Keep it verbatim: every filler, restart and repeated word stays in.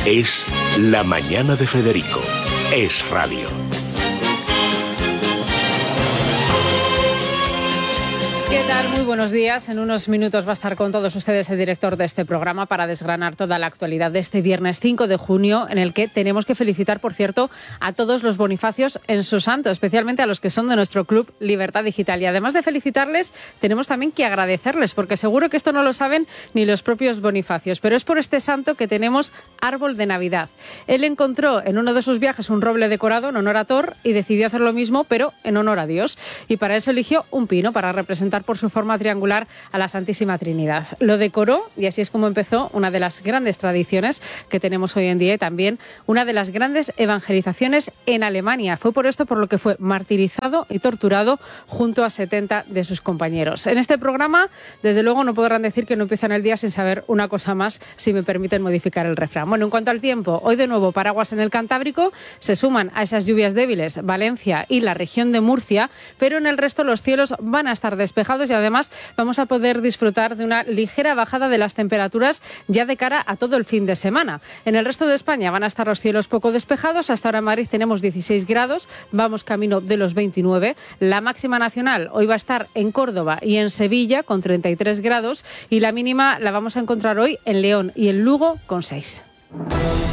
Es La Mañana de Federico. Es radio. ¿Qué tal? Muy buenos días. En unos minutos va a estar con todos ustedes el director de este programa para desgranar toda la actualidad de este viernes cinco de junio, en el que tenemos que felicitar, por cierto, a todos los bonifacios en su santo, especialmente a los que son de nuestro club Libertad Digital. Y además de felicitarles, tenemos también que agradecerles, porque seguro que esto no lo saben ni los propios bonifacios, pero es por este santo que tenemos árbol de Navidad. Él encontró en uno de sus viajes un roble decorado en honor a Thor y decidió hacer lo mismo, pero en honor a Dios. Y para eso eligió un pino para representar por su forma triangular a la Santísima Trinidad. Lo decoró y así es como empezó una de las grandes tradiciones que tenemos hoy en día y también una de las grandes evangelizaciones en Alemania. Fue por esto por lo que fue martirizado y torturado junto a setenta de sus compañeros. En este programa, desde luego, no podrán decir que no empiezan el día sin saber una cosa más, si me permiten modificar el refrán. Bueno, en cuanto al tiempo, hoy de nuevo paraguas en el Cantábrico, se suman a esas lluvias débiles Valencia y la región de Murcia, pero en el resto los cielos van a estar despejados y además vamos a poder disfrutar de una ligera bajada de las temperaturas ya de cara a todo el fin de semana. En el resto de España van a estar los cielos poco despejados. Hasta ahora en Madrid tenemos dieciséis grados, vamos camino de los veintinueve. La máxima nacional hoy va a estar en Córdoba y en Sevilla con treinta y tres grados y la mínima la vamos a encontrar hoy en León y en Lugo con seis.